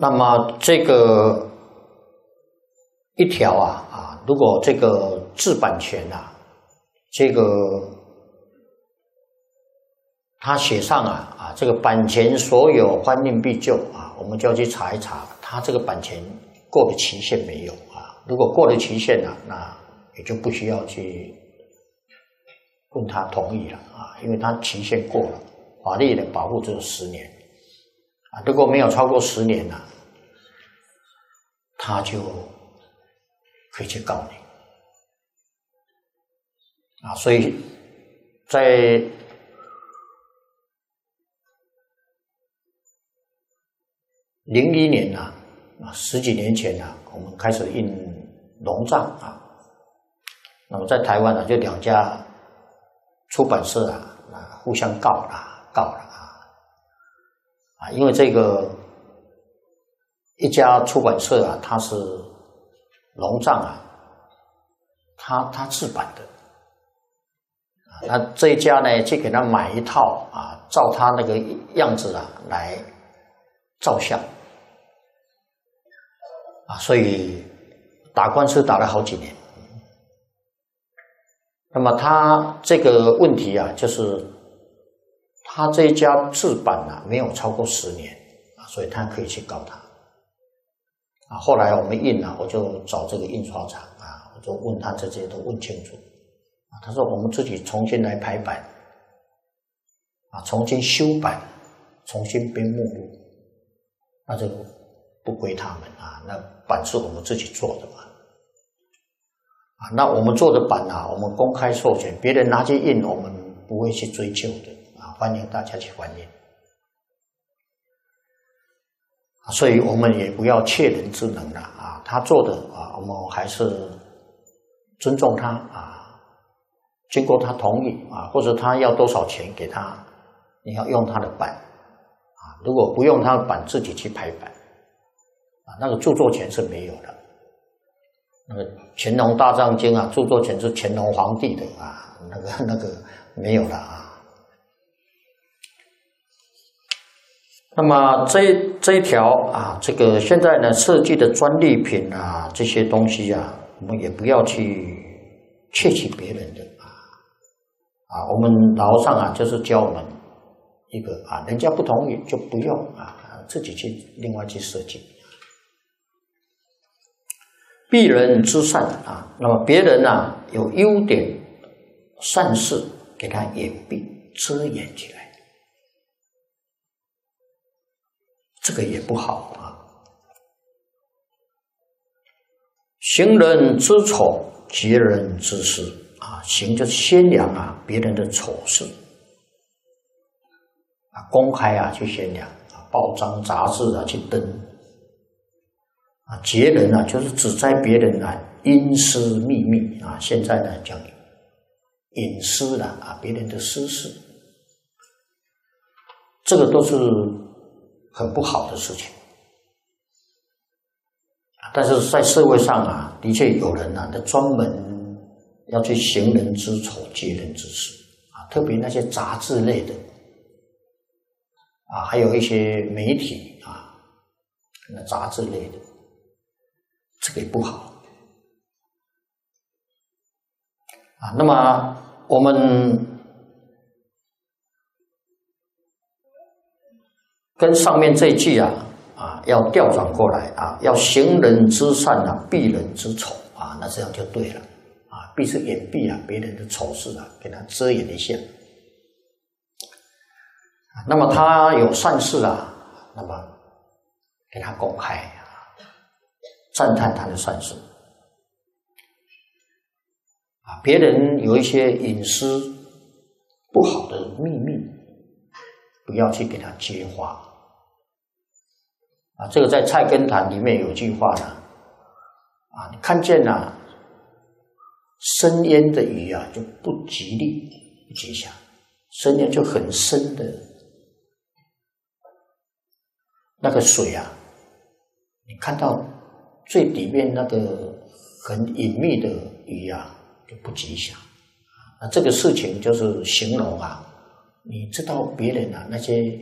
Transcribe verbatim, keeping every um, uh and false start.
那么这个一条啊啊，如果这个制版权啊，这个他写上啊啊，这个版权所有翻印必究啊，我们就要去查一查，他这个版权过了期限没有啊？如果过了期限了，那也就不需要去问他同意了啊，因为他期限过了，法律的保护只有十年啊，如果没有超过十年了，他就可以去告你啊，所以在零一年啊，啊十几年前啊，我们开始印龙藏啊，那么在台湾呢、啊，就两家出版社啊啊互相告了告了啊啊，因为这个一家出版社啊，它是龙藏啊，它它制版的啊，那这一家呢，去给他买一套啊，照他那个样子啊来照相啊，所以打官司打了好几年。那么他这个问题啊，就是他这一家制版啊没有超过十年啊，所以他可以去告他啊。后来我们印啊，我就找这个印刷厂啊，我就问他这些都问清楚啊。他说我们自己重新来排版啊，重新修版，重新编目录。那就不归他们啊，那版是我们自己做的嘛，啊，那我们做的版啊，我们公开授权，别人拿去印，我们不会去追究的啊，欢迎大家去翻印，所以我们也不要窃人之能了啊，他做的啊，我们还是尊重他啊，经过他同意啊，或者他要多少钱给他，你要用他的版。如果不用他的版，自己去排版啊，那个著作权是没有的。那个《乾隆大藏经》啊，著作权是乾隆皇帝的啊，那个那个没有了啊。那么这这一条啊，这个现在呢设计的专利品啊，这些东西啊，我们也不要去窃取别人的啊啊，我们老上啊就是教我们。一个啊，人家不同意就不用啊，自己去另外去设计。避人之善啊，那么别人啊有优点善事，给他掩蔽遮掩起来，这个也不好啊。行人之丑，劫人之私啊，行就是宣扬啊别人的丑事。啊，公开啊去宣扬啊，报章杂志啊去登啊，劫人啊就是指摘别人啊阴私秘密啊，现在呢讲隐私了啊，别人的私事，这个都是很不好的事情啊。但是在社会上啊，的确有人啊，他专门要去行人之丑，劫人之私啊，特别那些杂志类的。啊，还有一些媒体啊，那杂志类的，这个也不好啊。那么我们跟上面这一句啊啊，要调转过来啊，要行人之善啊，避人之丑啊，那这样就对了啊。避是掩蔽啊别人的丑事啊，给他遮掩一下。那么他有善事啊，那么给他公开啊，赞叹他的善事啊。别人有一些隐私不好的秘密，不要去给他揭发啊。这个在《菜根谭》里面有句话呢啊，你看见啊深渊的鱼啊，就不吉利，不吉祥。深渊就很深的。那个水啊，你看到最里面那个很隐秘的鱼啊，就不吉祥。那这个事情就是形容啊，你知道别人啊那些